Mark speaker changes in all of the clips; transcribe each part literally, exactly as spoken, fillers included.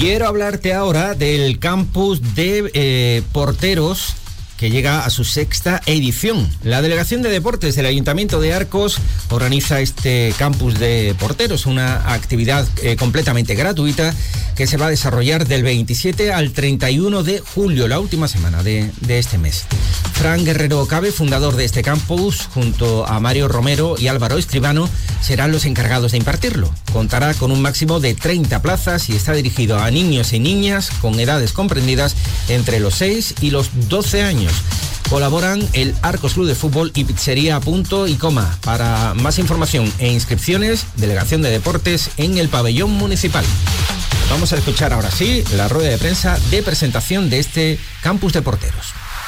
Speaker 1: Quiero hablarte ahora del campus de eh, porteros que llega a su sexta edición. La Delegación de Deportes del Ayuntamiento de Arcos organiza este campus de porteros, una actividad eh, completamente gratuita que se va a desarrollar del veintisiete al treinta y uno de julio, la última semana de, de este mes. Fran Guerrero Cabe, fundador de este campus, junto a Mario Romero y Álvaro Escribano, serán los encargados de impartirlo. Contará con un máximo de treinta plazas y está dirigido a niños y niñas con edades comprendidas entre los seis y los doce años. Colaboran el Arcos Club de Fútbol y Pizzería Punto y Coma. Para más información e inscripciones, Delegación de Deportes en el Pabellón Municipal. Vamos a escuchar ahora sí la rueda de prensa de presentación de este campus de porteros.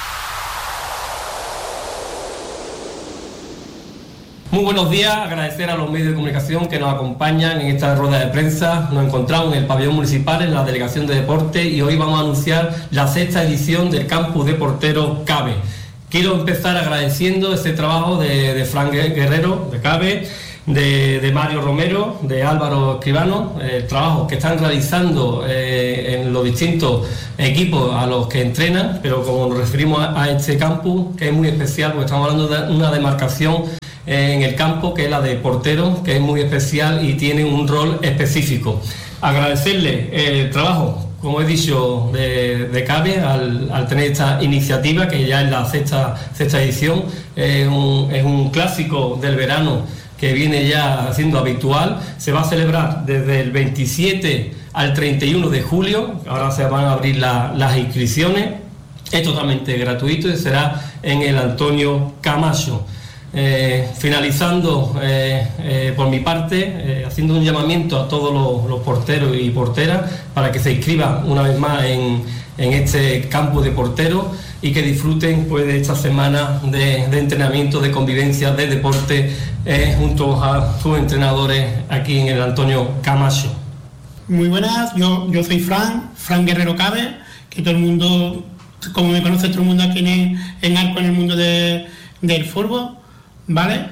Speaker 2: Muy buenos días, agradecer a los medios de comunicación que nos acompañan en esta rueda de prensa. Nos encontramos en el pabellón municipal, en la Delegación de Deportes, y hoy vamos a anunciar la sexta edición del campus de porteros Cabe. Quiero empezar agradeciendo este trabajo de, de Fran Guerrero, de Cabe, de, de Mario Romero, de Álvaro Escribano, eh, trabajos que están realizando eh, en los distintos equipos a los que entrenan, pero como nos referimos a, a este campus, que es muy especial, porque estamos hablando de una demarcación en el campo, que es la de portero, que es muy especial y tiene un rol específico. Agradecerle el trabajo, como he dicho, de, de Cabe al, al tener esta iniciativa, que ya es la sexta, sexta edición. Es un, es un clásico del verano que viene ya siendo habitual. Se va a celebrar desde el veintisiete al treinta y uno de julio. Ahora se van a abrir la, las inscripciones. Es totalmente gratuito y será en el Antonio Camacho. Eh, finalizando eh, eh, por mi parte, eh, haciendo un llamamiento a todos los, los porteros y porteras para que se inscriban una vez más en, en este campus de porteros y que disfruten pues, de esta semana de, de entrenamiento, de convivencia, de deporte eh, junto a sus entrenadores aquí en el Antonio Camacho.
Speaker 3: Muy buenas, yo, yo soy Fran, Fran Guerrero Cabe, que todo el mundo, como me conoce todo el mundo aquí en, en Arco, en el mundo de, del fútbol. ¿Vale?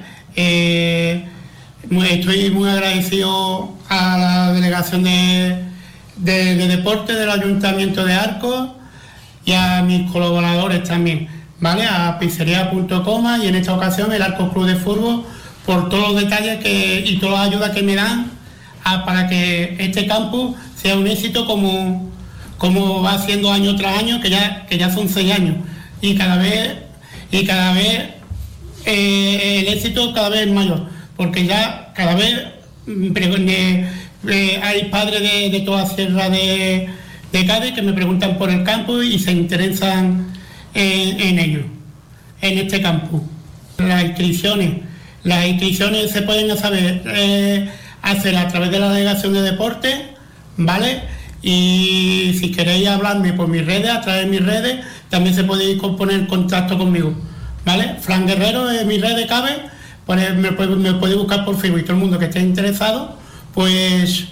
Speaker 3: Eh, estoy muy agradecido a la Delegación de, de, de Deportes del Ayuntamiento de Arcos y a mis colaboradores también, ¿vale? A Pizzería Punto Coma y en esta ocasión el Arcos Club de Fútbol por todos los detalles que, y todas las ayudas que me dan a, para que este campus sea un éxito como, como va siendo año tras año, que ya, que ya son seis años y cada vez y cada vez Eh, el éxito cada vez es mayor, porque ya cada vez eh, eh, hay padres de, de toda Sierra de, de Cádiz que me preguntan por el campus y se interesan en, en ello, en este campus. Las inscripciones, las inscripciones se pueden saber, eh, hacer a través de la Delegación de Deportes, ¿vale? Y si queréis hablarme por mis redes, a través de mis redes, también se puede poner en contacto conmigo. ¿Vale? Fran Guerrero en mi red de Cabe, pues me puede, me puede buscar por Facebook y todo el mundo que esté interesado, pues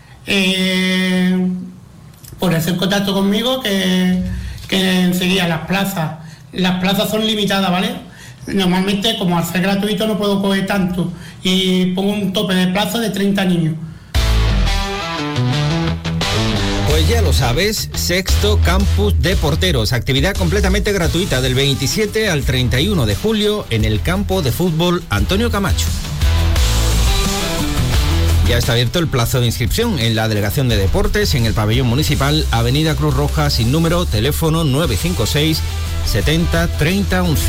Speaker 3: eh, ponerse en contacto conmigo, que, que enseguida las plazas, las plazas son limitadas, ¿vale? Normalmente, como al ser gratuito no puedo coger tanto y pongo un tope de plaza de treinta niños.
Speaker 1: Pues ya lo sabes, sexto campus de porteros, actividad completamente gratuita del veintisiete al treinta y uno de julio en el campo de fútbol Antonio Camacho. Ya está abierto el plazo de inscripción en la Delegación de Deportes en el Pabellón Municipal, Avenida Cruz Roja, sin número, teléfono nueve cinco seis setenta treinta once.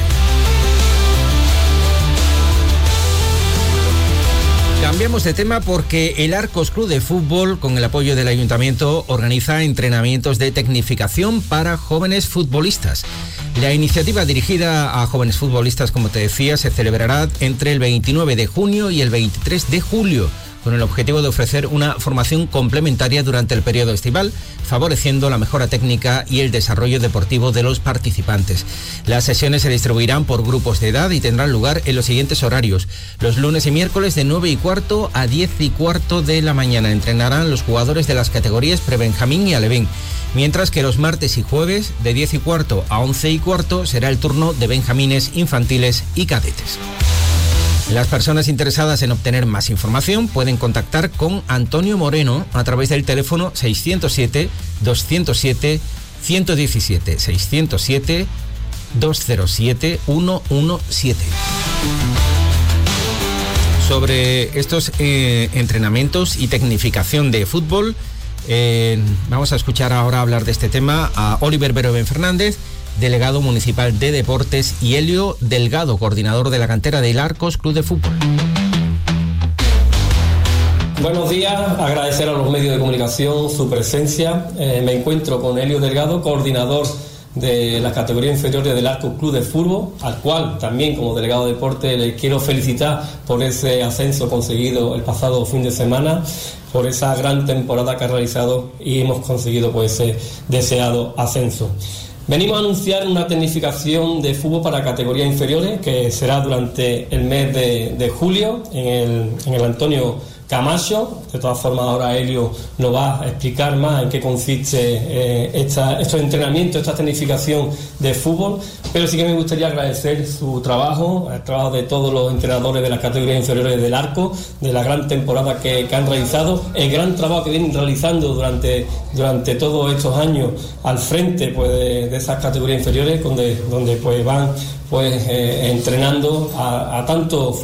Speaker 1: Cambiamos de tema porque el Arcos Club de Fútbol, con el apoyo del Ayuntamiento, organiza entrenamientos de tecnificación para jóvenes futbolistas. La iniciativa dirigida a jóvenes futbolistas, como te decía, se celebrará entre el veintinueve de junio y el veintitrés de julio, con el objetivo de ofrecer una formación complementaria durante el periodo estival, favoreciendo la mejora técnica y el desarrollo deportivo de los participantes. Las sesiones se distribuirán por grupos de edad y tendrán lugar en los siguientes horarios. Los lunes y miércoles de nueve y cuarto a diez y cuarto de la mañana entrenarán los jugadores de las categorías Prebenjamín y Alevín, mientras que los martes y jueves de diez y cuarto a once y cuarto será el turno de benjamines, infantiles y cadetes. Las personas interesadas en obtener más información pueden contactar con Antonio Moreno a través del teléfono seiscientos siete, doscientos siete, ciento diecisiete, seiscientos siete, doscientos siete, ciento diecisiete. Sobre estos eh, entrenamientos y tecnificación de fútbol, eh, vamos a escuchar ahora hablar de este tema a Oliver Beroben Fernández, delegado municipal de Deportes, y Helio Delgado, coordinador de la cantera del Arcos Club de Fútbol.
Speaker 2: Buenos días, agradecer a los medios de comunicación su presencia. Eh, me encuentro con Helio Delgado, coordinador de las categorías inferiores del Arcos Club de Fútbol, al cual también como delegado de deporte le quiero felicitar por ese ascenso conseguido el pasado fin de semana, por esa gran temporada que ha realizado y hemos conseguido pues ese deseado ascenso. Venimos a anunciar una tecnificación de fútbol para categorías inferiores que será durante el mes de, de julio en el, en el Antonio Camacho. De todas formas, ahora Helio nos va a explicar más en qué consiste eh, esta, estos entrenamientos, esta tecnificación de fútbol, pero sí que me gustaría agradecer su trabajo, el trabajo de todos los entrenadores de las categorías inferiores del Arco, de la gran temporada que, que han realizado, el gran trabajo que vienen realizando durante, durante todos estos años al frente pues, de, de esas categorías inferiores, donde, donde pues, van pues, eh, entrenando a, a tanto